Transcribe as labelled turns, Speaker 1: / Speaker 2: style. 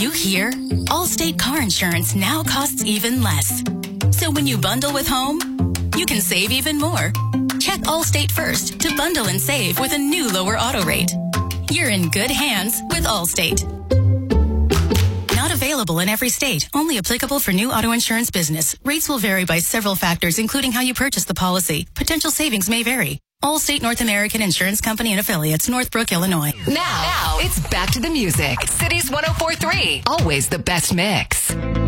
Speaker 1: you hear? Allstate car insurance now costs even less. So when you bundle with home, you can save even more. Check Allstate first to bundle and save with a new lower auto rate. You're in good hands with Allstate. Not available in every state. Only applicable for new auto insurance business. Rates will vary by several factors, including how you purchase the policy. Potential savings may vary. Allstate North American Insurance Company and Affiliates, Northbrook, Illinois.
Speaker 2: Now, it's back to the music. Cities 104.3. Always the best mix.